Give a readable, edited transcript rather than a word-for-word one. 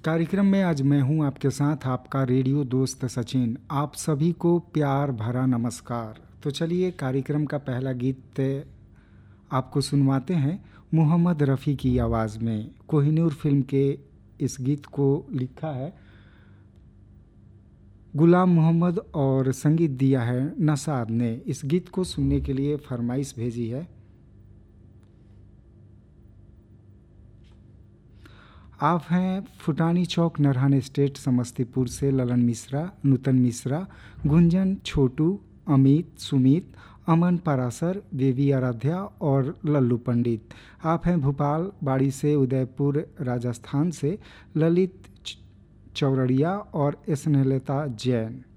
कार्यक्रम में आज मैं हूं आपके साथ, आपका रेडियो दोस्त सचिन। आप सभी को प्यार भरा नमस्कार। तो चलिए कार्यक्रम का पहला गीत आपको सुनवाते हैं मोहम्मद रफ़ी की आवाज़ में। कोहिनूर फिल्म के इस गीत को लिखा है गुलाम मोहम्मद और संगीत दिया है नसाद ने। इस गीत को सुनने के लिए फरमाइश भेजी है। आप हैं फुटानी चौक नरहन स्टेट समस्तीपुर से ललन मिश्रा, नूतन मिश्रा, गुंजन, छोटू, अमित, सुमित, अमन परासर, बेबी आराध्या और लल्लू पंडित। आप हैं भोपाल बाड़ी से, उदयपुर राजस्थान से ललित चौरड़िया और स्नेहलता जैन।